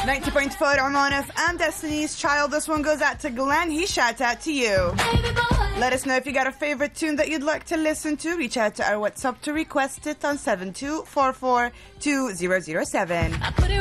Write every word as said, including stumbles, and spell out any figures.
ninety point four Oman F M, Destiny's Child. This one goes out to Glenn. He shouts out to you. Let us know if you got a favorite tune that you'd like to listen to. Reach out to our WhatsApp to request it on seven two four four two zero zero seven.